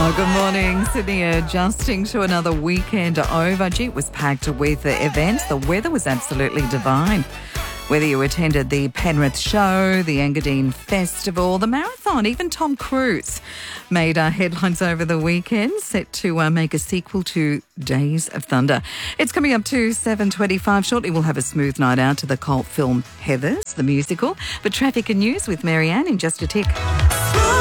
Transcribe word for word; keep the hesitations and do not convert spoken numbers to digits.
Oh, good morning, Sydney. Adjusting to another weekend over. Gee, it was packed with events. The weather was absolutely divine. Whether you attended the Penrith Show, the Engadine Festival, the Marathon, even Tom Cruise made uh, headlines over the weekend, set to uh, make a sequel to Days of Thunder. It's coming up to seven twenty-five. Shortly we'll have a smooth night out to the cult film Heathers, the musical. But traffic and news with Marianne in just a tick.